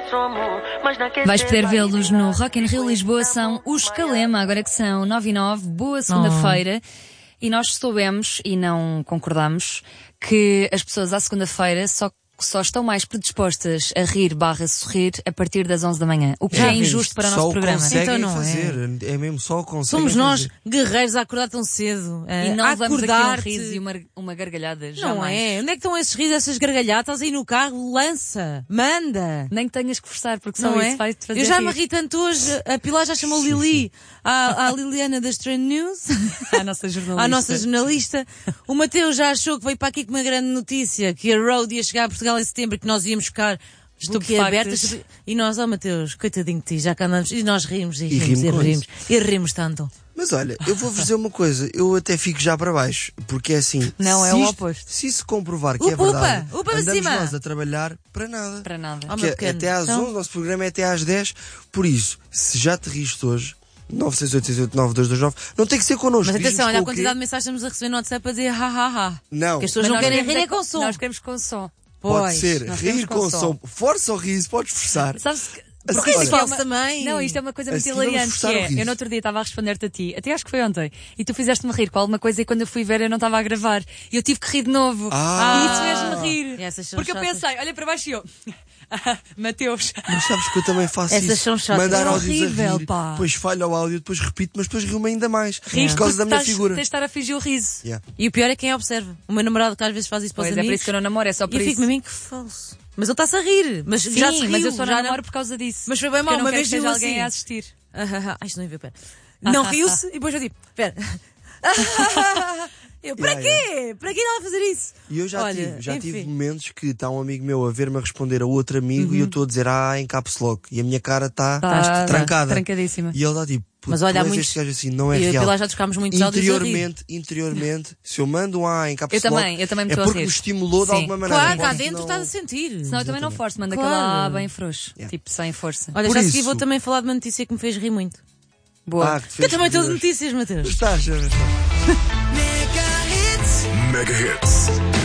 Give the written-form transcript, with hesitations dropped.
Vais poder vê-los no Rock in Rio Lisboa, são os Calema, agora que são 9 e 9, boa segunda-feira. E nós soubemos, e não concordamos, que as pessoas à segunda-feira só estão mais predispostas a rir/sorrir a partir das 11 da manhã. O que é injusto para o nosso programa. Então não fazer. É mesmo só o conseguem Somos nós, fazer. guerreiros, a acordar tão cedo. E não a vamos acordar aqui um riso e uma gargalhada. Não jamais. é? Onde é que estão esses risos, essas gargalhadas aí no carro? Lança, manda. Nem que tenhas que forçar, porque só Não isso é? vai-te fazer Eu já rir. me ri tanto hoje. A Pilar já chamou Lili à Liliana das Trend News. À nossa jornalista. À nossa jornalista. O Mateus já achou que veio para aqui com uma grande notícia, que a Road ia chegar a Portugal em setembro e que nós íamos ficar boquiabertas. E nós, Mateus, coitadinho de ti, já que andamos, e nós rimos e rimos tanto. Mas olha, eu vou-vos dizer uma coisa, eu até fico já para baixo, porque é assim, Não, é o oposto. se isso comprovar que é Upa, verdade, upa para andamos cima. nós a trabalhar para nada. Para nada. Oh, Que meu é pequeno. até às Então? 11, o nosso programa é até às 10, por isso, se já te riste hoje, 968689229, não tem que ser connosco. Mas diz-nos atenção, olha a com o quê? quantidade de mensagens que estamos a receber no WhatsApp a dizer ha. Não, Que as pessoas Mas não nós querem queremos rir é é com som. Nós queremos com som. pode Pois, ser, nós rir queremos com com som, som. força o riso, podes forçar. Sabes que... Assim, Porque olha, isto é falso também. Não, isto é uma coisa muito Assim vamos hilariante. forçar Que o é, riso. eu no outro dia estava a responder-te a ti, até acho que foi ontem, e tu fizeste-me rir com alguma coisa e quando eu fui ver eu não estava a gravar. E eu tive que rir de novo. E isso mesmo rir. E essas são Porque eu chatas. pensei, olha para baixo e eu... Mateus. Mas sabes que eu também faço Essas isso. são chatas. Mandar É áudios a horrível, rir, pá. depois falha o áudio, depois repito, mas depois rio-me ainda mais. Riste Por causa da porque minha figura. tens de estar a fingir o riso. Yeah. E o pior é quem observa. O meu namorado que às vezes faz isso para os Pois é amigos. por isso que eu não namoro, é só por E eu isso. fico-me a mim que falso. Mas ele está-se a rir. Mas Sim, já se riu, mas eu só não já namoro por causa disso. Mas foi bem Porque mal, eu não uma quero vez que esteja viu alguém assim. a assistir. Isto não ia ver, pera. Não riu-se e depois eu tipo, pera. Eu, para quê? Para que ela a fazer isso? E eu já Olha, tive enfim. momentos que está um amigo meu a ver-me a responder a outro amigo e eu estou a dizer em caps lock e a minha cara está trancada. Trancadíssima. E ele está tipo, Mas olha, há tu és muitos- este gajo assim, não é E real. pela já trocámos muitos áudios a rir. Interiormente, se eu mando em caps Eu lock, também me é estou a porque rir. me estimulou de Sim. alguma maneira. Claro, cá Enquanto dentro não- estás a sentir. Senão eu também não forço, mando Claro. aquela bem frouxo. Yeah. Tipo, sem força. Olha, Por já a seguir isso- vou também falar de uma notícia que me fez rir muito. Boa. que te Eu fez também estou de rir. notícias, Mateus. Estás. Mega Hits.